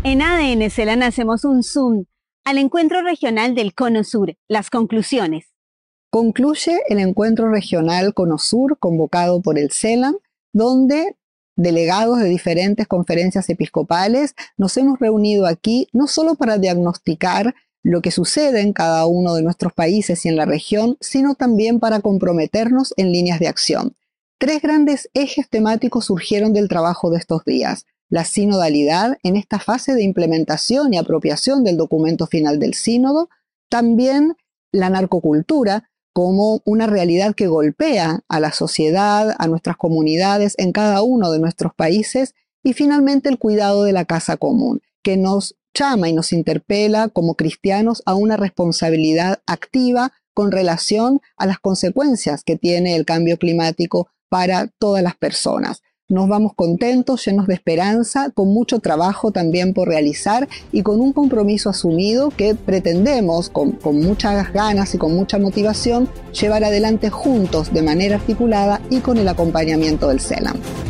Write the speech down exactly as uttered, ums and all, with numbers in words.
En A D N CELAN hacemos un zoom al encuentro regional del Cono Sur. Las conclusiones. Concluye el encuentro regional Cono Sur convocado por el CELAN, donde delegados de diferentes conferencias episcopales nos hemos reunido aquí no solo para diagnosticar lo que sucede en cada uno de nuestros países y en la región, sino también para comprometernos en líneas de acción. Tres grandes ejes temáticos surgieron del trabajo de estos días: la sinodalidad en esta fase de implementación y apropiación del documento final del sínodo, también la narcocultura como una realidad que golpea a la sociedad, a nuestras comunidades en cada uno de nuestros países, y finalmente el cuidado de la casa común, que nos llama y nos interpela como cristianos a una responsabilidad activa con relación a las consecuencias que tiene el cambio climático para todas las personas. Nos vamos contentos, llenos de esperanza, con mucho trabajo también por realizar y con un compromiso asumido que pretendemos, con, con muchas ganas y con mucha motivación, llevar adelante juntos de manera articulada y con el acompañamiento del CELAN.